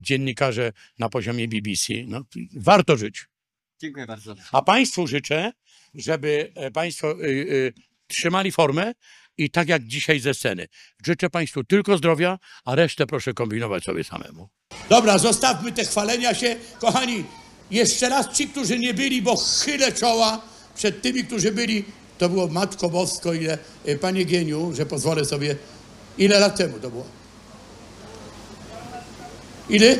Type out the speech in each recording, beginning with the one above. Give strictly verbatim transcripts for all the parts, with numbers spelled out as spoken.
dziennikarze na poziomie B B C. No, warto żyć. Dziękuję bardzo. A Państwu życzę, żeby Państwo y, y, trzymali formę i tak jak dzisiaj ze sceny. Życzę Państwu tylko zdrowia, a resztę proszę kombinować sobie samemu. Dobra, zostawmy te chwalenia się. Kochani, jeszcze raz ci, którzy nie byli, bo chylę czoła przed tymi, którzy byli. To było Matko Bosko, ile, Panie Gieniu, że pozwolę sobie, ile lat temu to było? Ile?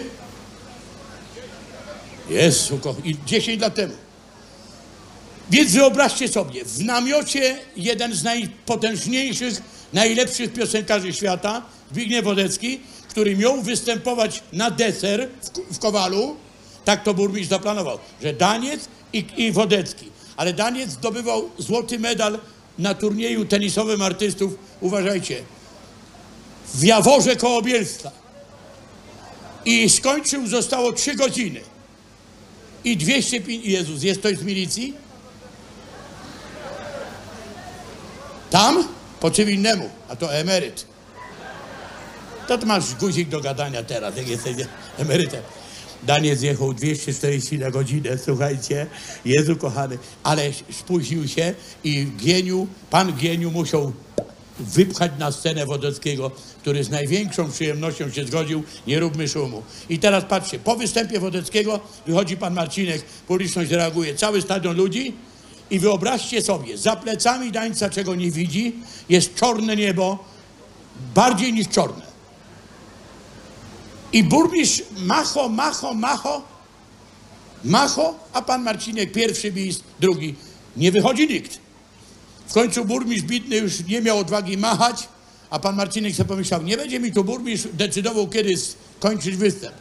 Jezu, kochani, dziesięć lat temu. Więc wyobraźcie sobie, w namiocie jeden z najpotężniejszych, najlepszych piosenkarzy świata, Zbigniew Wodecki, który miał występować na deser w, w Kowalu, tak to burmistrz zaplanował, że Daniec i, i Wodecki. Ale Daniec zdobywał złoty medal na turnieju tenisowym artystów, uważajcie, w Jaworze koło Bielska. I skończył, zostało trzy godziny. I dwieście pięćdziesiąt... Jezus, jest ktoś z milicji? Tam? Po czym innemu, a to emeryt. To ty masz guzik do gadania teraz, jak jesteś emerytem. Daniec jechał dwieście czterdzieści na godzinę, słuchajcie, Jezu kochany, ale spóźnił się i Gieniu, pan Gieniu musiał wypchać na scenę Wodeckiego, który z największą przyjemnością się zgodził, nie róbmy szumu. I teraz patrzcie, po występie Wodeckiego wychodzi pan Marcinek, publiczność reaguje, cały stadion ludzi i wyobraźcie sobie, za plecami Dańca, czego nie widzi, jest czarne niebo, bardziej niż czarne. I burmistrz macho, macho, macho, macho, a pan Marcinek pierwszy bis, drugi. Nie wychodzi nikt. W końcu burmistrz bitny już nie miał odwagi machać, a pan Marcinek sobie pomyślał, nie będzie mi tu burmistrz decydował, kiedy skończyć występ.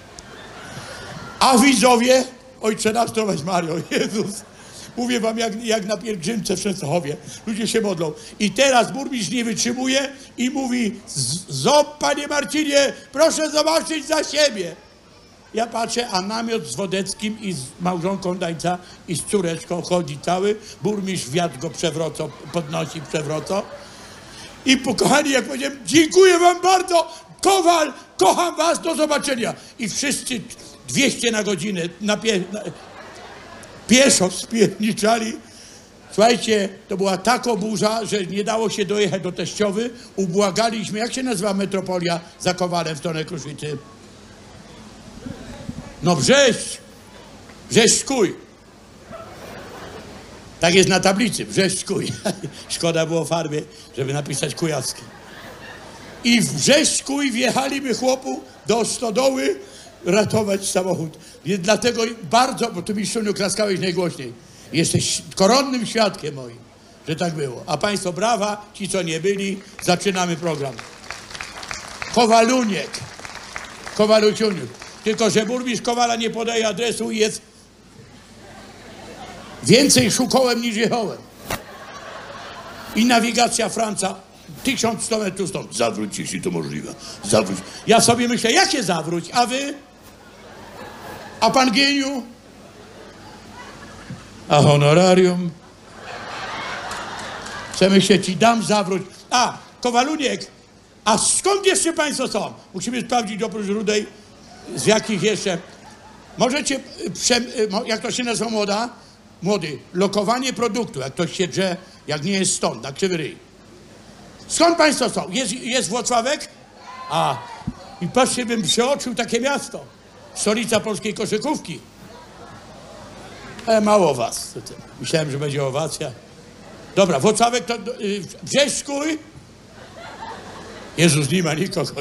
A widzowie, ojcze nasz, zdrowaś Mario, Jezus, mówię wam jak, jak na pielgrzymce w Częstochowie, ludzie się modlą. I teraz burmistrz nie wytrzymuje i mówi, zop, panie Marcinie, proszę zobaczyć za siebie. Ja patrzę, a namiot z Wodeckim i z małżonką Dańca i z córeczką chodzi cały. Burmistrz wiatr go przewroco, podnosi, przewroco. I po, kochani, jak powiedziałem, dziękuję wam bardzo, Kowal, kocham was, do zobaczenia. I wszyscy dwieście na godzinę, na, pie, na pieszo spierniczali. Słuchajcie, to była taka burza, że nie dało się dojechać do Teściowy. Ubłagaliśmy, jak się nazywa metropolia za Kowalem w stronę Kruszwicy? No Brześć, Brześć-Skój. Tak jest na tablicy, Brześć-Skój. Szkoda było farby, żeby napisać Kujawski. I w Brześć-Skój wjechaliby chłopu do stodoły ratować samochód. Więc dlatego bardzo, bo ty mi Szuniu klaskałeś najgłośniej, jesteś koronnym świadkiem moim, że tak było. A państwo brawa, ci co nie byli, zaczynamy program. Kowaluniek, Kowaluciuniuk. Tylko że burmistrz Kowala nie podaje adresu i jest więcej szukołem niż jechałem. I nawigacja Franca tysiąc sto metrów stąd. Zawróć, jeśli to możliwe. Zawróć. Ja sobie myślę, jak się zawróć? A wy? A pan Gieniu? A honorarium? Co myślę, ci dam zawróć. A, Kowaluniek, a skąd jeszcze państwo są? Musimy sprawdzić oprócz Rudej, z jakich jeszcze. Możecie, jak to się nazywa młoda? Młody, lokowanie produktu, jak ktoś się drze, jak nie jest stąd, na krzywy ryj. Skąd państwo są? Jest, jest Włocławek? A, i patrzcie, bym przeoczył takie miasto. Stolica polskiej koszykówki. E, mało was. Myślałem, że będzie owacja. Dobra, Włocławek to yy, Brześć-Skój. Jezus, nie ma nikogo.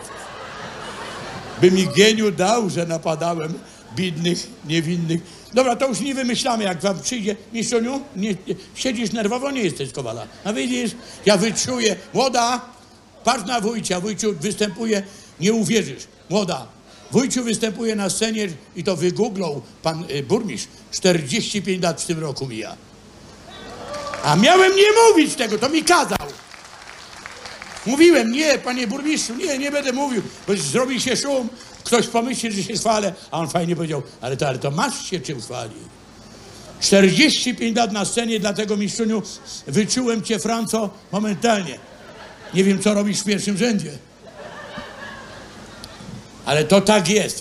By mi Gieniu dał, że napadałem biednych, niewinnych. Dobra, to już nie wymyślamy, jak wam przyjdzie. Mistrzu, nie, nie, siedzisz nerwowo, nie jesteś z Kowala. A widzisz, ja wyczuję. Młoda, patrz na wujcia, wujciu występuje, nie uwierzysz. Młoda, wujciu występuje na scenie i to wygooglał pan y, burmistrz. czterdzieści pięć lat w tym roku mija. A miałem nie mówić tego, to mi kazał. Mówiłem, nie, panie burmistrzu, nie, nie będę mówił, bo zrobi się szum, ktoś pomyśli, że się chwalę, a on fajnie powiedział, ale to, ale to masz się czym chwalić. czterdzieści pięć lat na scenie, dlatego mistrzuniu wyczułem cię, Franco, momentalnie. Nie wiem, co robisz w pierwszym rzędzie. Ale to tak jest.